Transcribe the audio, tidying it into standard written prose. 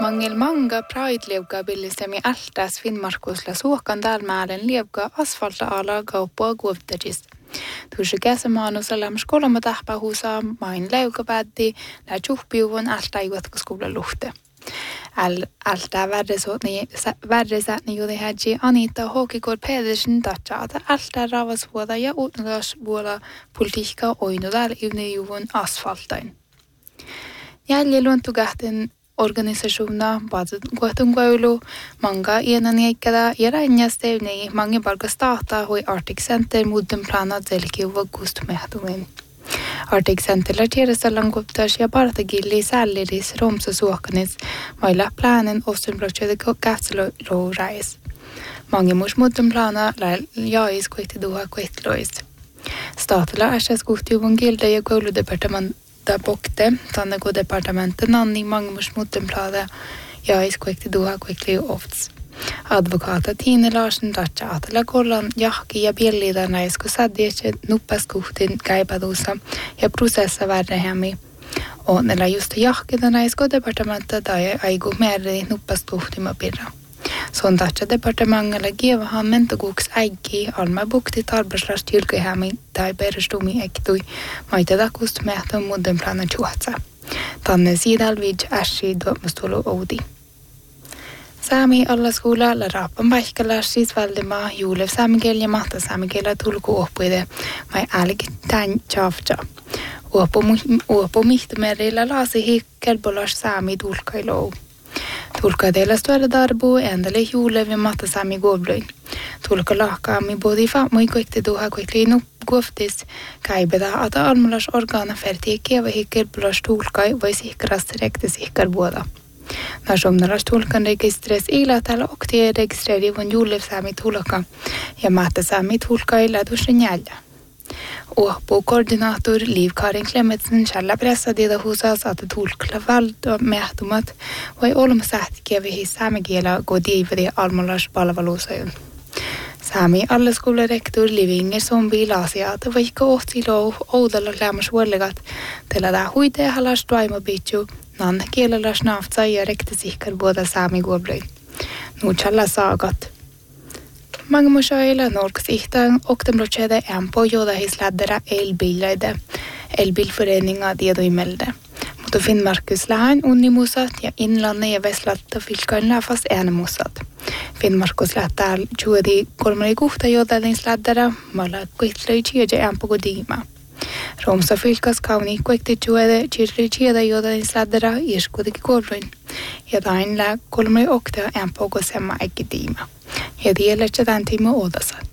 Mangel manga Pride-liuga billisemi altas Finnmarkusla suokan dalmäärän liuga asfalta-ala kauppua kuottagis. Tuossa käsimaanusella kolme tahpahuusaa main liuga päätti lää juhpiuvun alta juotkoskoula luhte. Alta värdesätni juuri hädji Anita Håkikor Pedersen tatsaata alta ravasvuoda ja uutlasvuoda politiikka oinudal yvnejuvun asfaltain. Jäljellä tugahten organisationer badet guatunguaulu manga ienaniekada ja ränjästevnei mange balga starta hui Arctic Center mudden plana delkiuva gustmehtumin. Arctic Centerillä tiedostellaan koptas ja partagilli sälliris romsasuokanis vailla planen ostenblotjade kähtselöräis. Mange mus mudden plana jais kuitti duha kuittlois. Statilla äskäs kuhtiuvun gilda ja kouludepartement bokte tänne kun departementet nanni mangmus mutenplade ja iskuekti duha kuekli ofts. Advokata Tine Larsen ratsa atella kollan jahki ja biellidana isku saddietse nuppaskuhtin käipadussa ja prosessa värrehämi. Onnella just jahkidana isku departementet tai aigu merri nuppaskuhtima pirra. Son tatsa departementilla gievahan mentokuks äikki alma bukti tarbaslas tyrkyhämi tai perustumi ektui maitadakust mehtön muuden plana juotsa. Tanne sidalvid ässi duomustulu oudi. Saami allaskola la raapan paikalla siis valdimaa juulev saamikeel ja mahta saamikeellä tulku oppuide mai älki tän tjavja. Uopu mihtimerillä laasi hikkelbolas saami tulkailou. Tulka delas tuoda darbu endale juulev ja mahta saami goblöin. Tulka lahkaami bodi faamui koikti duha koikli nuppgoftis käibeda ata almulas organa ferti kieva hikkelbolas tulkai vai sihkaras rekti sihkar vuoda. Nasomnalas tulkan registreres ila täällä oktie registreri von juulev saami tulka ja mahta saami tulkai lädusen jäljä. Åhpo koordinator Liv Karin Klemetsen källa pressade husas att tulkla valda mehtumat vai olmsähtikevi saamikielä godiveri almolas palvelusajon. Saami allaskolerektor Liv Ingersson bilasiat vaikka ohtilo oudalla lämmas vuollegat tällä huite halas toimabitju nan kielellä snaftsa ja rektisihkar vuoda saami goblöin. Nu källa saagat. Mange museilla norksihtaan oktemlochede empo joda hisläddera elbileide. Elbilföreninga diedoimelde. Mutta Finnmarkuslähän unnimusat ja inlanne ja Vestlatta fylkan läfas äänemusat. Finnmarkuslähtää juuri 36 jodalin släddera malla kuitlöi tjeje empo godima. Romsa fylkas kauni kuikti juode tjeje jodalin släddera iskudiki kolluin. Ja tain lä 38 empo gosemma ekkitiima. Ja tiedät, että tämän tiimo odasat.